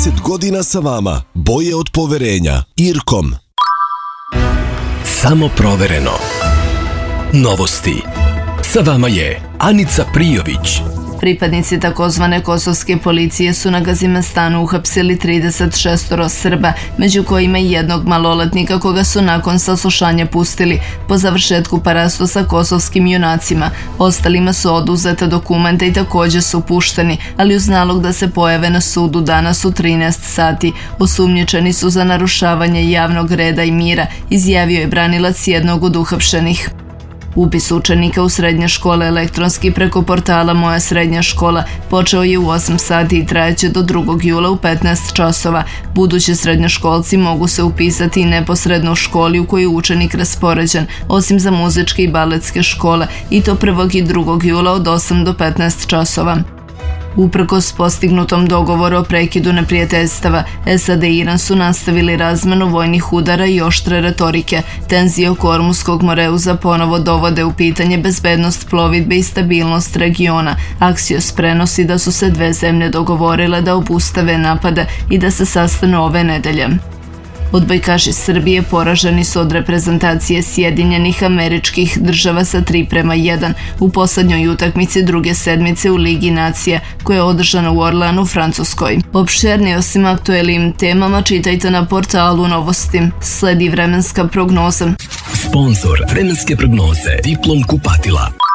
30 godina sa vama. Boje od poverenja. Irkom. Samo provereno. Novosti. Sa vama je Anica Prijović. Pripadnici takozvane kosovske policije su na Gazimestanu uhapsili 36 Srba, među kojima i jednog maloletnika koga su nakon saslušanja pustili po završetku parasto sa kosovskim junacima. Ostalima su oduzeta dokumenta i također su pušteni, ali uz nalog da se pojave na sudu danas u 13 sati. Osumnjičeni su za narušavanje javnog reda i mira, izjavio je branilac jednog od uhapšenih. Upis učenika u srednje škole elektronski preko portala Moja srednja škola počeo je u 8 sati i trajeće do 2. jula u 15 časova. Budući srednjoškolci mogu se upisati neposredno u školi u kojoj je učenik raspoređen, osim za muzičke i baletske škole, i to 1. i 2. jula od 8 do 15 časova. Uprkos postignutom dogovoru o prekidu neprijateljstava, SAD i Iran su nastavili razmenu vojnih udara i oštre retorike. Tenzije oko Ormuskog moreuza ponovo dovode u pitanje bezbednost plovidbe i stabilnost regiona. Axios prenosi da su se dve zemlje dogovorile da obustave napade i da se sastanu ove nedelje. Odbojkaši Srbije poraženi su od reprezentacije Sjedinjenih Američkih Država sa 3:1 u poslednjoj utakmici druge sedmice u Ligi nacija koja je održana u Orleanu, Francuskoj. Opširnije o svim aktuelnim temama čitajte na portalu Novosti. Sledi vremenska prognoza. Sponzor vremenske prognoze Diplom kupatila.